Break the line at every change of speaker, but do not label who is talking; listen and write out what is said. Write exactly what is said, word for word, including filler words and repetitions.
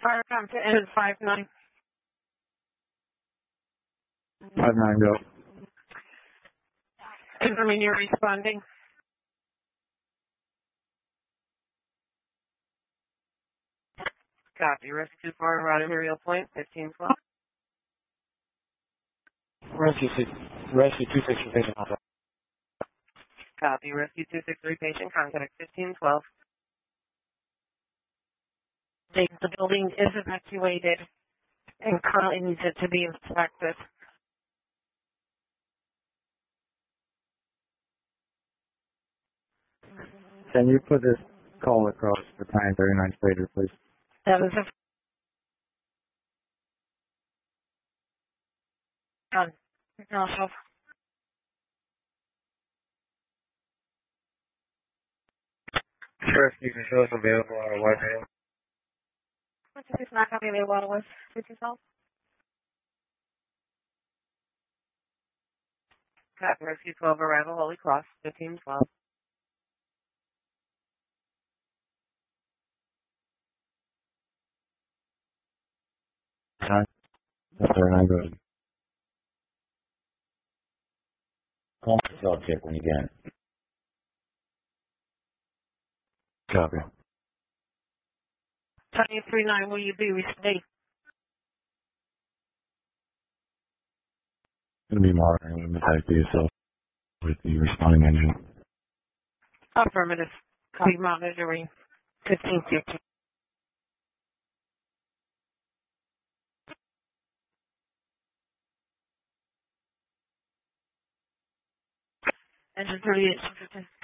Fire com to end five nine.
Five nine go.
Confirming you're responding. Copy. Rescue four around Imperial Point, fifteen twelve.
Rescue six, rescue two six three patient contact.
Copy. Rescue two six three patient contact fifteen twelve. The, the building is evacuated and currently needs it to be inspected.
Can you put this call across for time thirty-nine later, please?
That is a um, also.
Rescue controls available on our website.
Which is not going to be available with with yourself. Copy. Rescue twelve arrival Holy Cross, fifteen twelve.
Time. thirty-nine go. Call the subject when you can. Copy.
Tony three nine, will you be responding?
Going to be monitoring the type B S L with the responding engine.
Affirmative. Copy monitoring fifteen fifty. Engine thirty-eight.